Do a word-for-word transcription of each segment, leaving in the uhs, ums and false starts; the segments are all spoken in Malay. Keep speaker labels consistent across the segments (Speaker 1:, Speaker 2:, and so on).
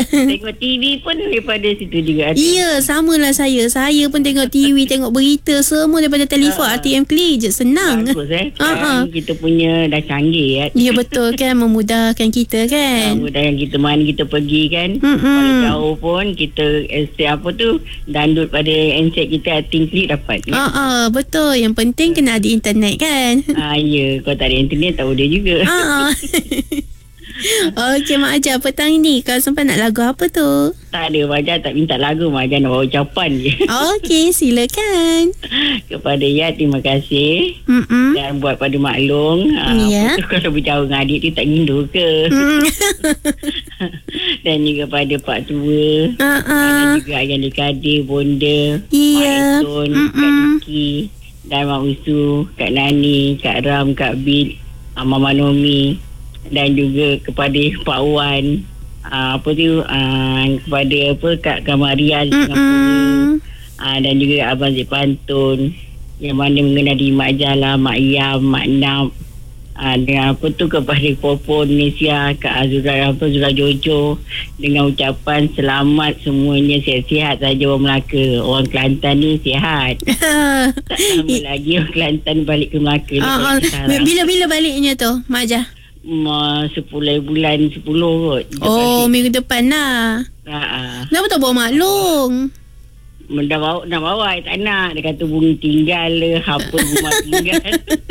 Speaker 1: Tengok T V pun daripada situ juga.
Speaker 2: Ya, samalah saya. Saya pun tengok T V, tengok berita semua daripada telefon. uh, R T M Klik je, senang.
Speaker 1: Bagus eh.
Speaker 2: uh-uh.
Speaker 1: Kita punya dah canggih ya.
Speaker 2: Ya betul kan, memudahkan kita kan.
Speaker 1: Memudahkan kita mana kita pergi kan.
Speaker 2: Mm-mm.
Speaker 1: Kalau jauh pun kita setiap apa tu download pada handset kita, R T M Klik dapat.
Speaker 2: Ah, uh, uh, betul. Yang penting kena ada internet kan.
Speaker 1: Ah ya, kalau tak ada internet tak boleh juga.
Speaker 2: Ah. Okey Mak Ajar, petang ni kau sempat nak lagu apa tu?
Speaker 1: Tak ada, Mak Ajar tak minta lagu, Mak Ajar nak bawa ucapan je.
Speaker 2: Okey, silakan.
Speaker 1: Kepada Ya, terima kasih.
Speaker 2: Mm-mm.
Speaker 1: Dan buat pada Mak Long.
Speaker 2: Ya.
Speaker 1: Yeah. Kalau berjauh dengan adik tu tak rindu ke?
Speaker 2: Mm.
Speaker 1: Dan juga pada Pak Tua.
Speaker 2: Uh-uh.
Speaker 1: Dan juga Ayah Kadir, Bonda.
Speaker 2: Ya.
Speaker 1: Mak Eton, Kak Diki. Dan Mak Usu, Kak Nani, Kak Ram, Kak Bil, Mama Nomi. Dan juga kepada Pak Wan, uh, apa tu, uh, kepada apa Kak Kamarian Singapura, uh, dan juga Abang Zik Pantun yang mana mengenali Mak Jala, Mak Yam, Mak Nam, uh, dengan apa tu kepada Popo Indonesia, Kak Azura, apa Azura Jojo, dengan ucapan selamat semuanya sihat-sihat saja orang Melaka. Orang Kelantan ni sihat. Tak lama lagi orang Kelantan balik ke Melaka.
Speaker 2: Uh, uh, bila-bila baliknya tu Mak Ajar?
Speaker 1: Ma, sepuluh bulan sepuluh kot.
Speaker 2: Oh, minggu depan lah.
Speaker 1: Haa.
Speaker 2: Kenapa tak bawa Mak Long?
Speaker 1: Dah bawa, nak bawa, tak nak. Dia kata bumi tinggal le, apa rumah tinggal.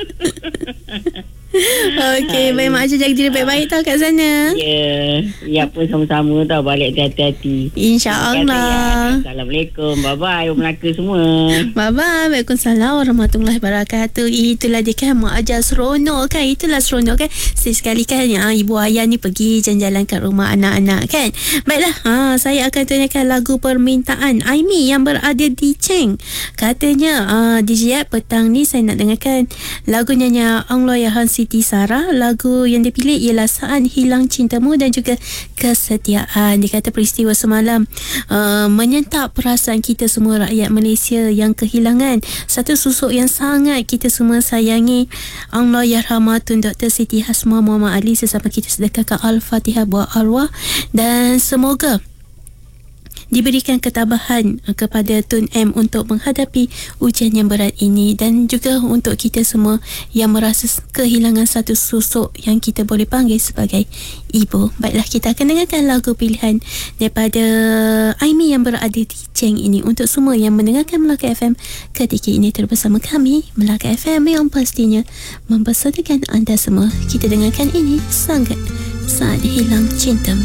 Speaker 2: Okey, baik Mak Ajar jaga diri baik-baik tau kat sana.
Speaker 1: Ya, ya pun sama-sama tau, balik hati-hati.
Speaker 2: InsyaAllah.
Speaker 1: Ya. Assalamualaikum, bye-bye orang Melaka semua.
Speaker 2: Bye-bye. Waalaikumsalam warahmatullahi wabarakatuh. Itulah dia kan Mak Ajar seronok kan. Itulah seronok kan. Sekali kan ya, ibu ayah ni pergi jalan-jalan kat rumah anak-anak kan. Baiklah, ha, saya akan tanyakan lagu permintaan Aimi yang berada di Cheng. Katanya uh, D J petang ni saya nak dengarkan lagu nyanyi Allahyarham Siti Sarah. Lagu yang dipilih ialah Saat Hilang Cintamu dan juga Kesetiaan. Dia kata peristiwa semalam uh, menyentap perasaan kita semua rakyat Malaysia yang kehilangan satu susuk yang sangat kita semua sayangi. Allahyarhamatun Doktor Siti Hasmah Muhammad Ali. Sesama kita sedekahkan Al-Fatihah buat arwah dan semoga diberikan ketabahan kepada Tun M untuk menghadapi ujian yang berat ini, dan juga untuk kita semua yang merasa kehilangan satu susuk yang kita boleh panggil sebagai ibu. Baiklah, kita akan dengarkan lagu pilihan daripada Aimi yang berada di Cheng ini untuk semua yang mendengarkan Melaka F M ketika ini bersama kami. Melaka F M yang pastinya mempersatukan anda semua. Kita dengarkan ini sangat Saat Hilang Cintamu.